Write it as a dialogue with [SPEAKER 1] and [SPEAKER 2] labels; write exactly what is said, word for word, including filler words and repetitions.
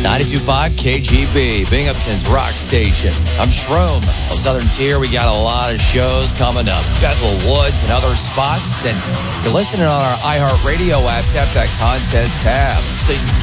[SPEAKER 1] ninety-two point five K G B, Binghamton's rock station. I'm Shroom. On Southern Tier, we got a lot of shows coming up. Bethel Woods and other spots. And you're listening on our iHeartRadio app. Tap that contest tab so you can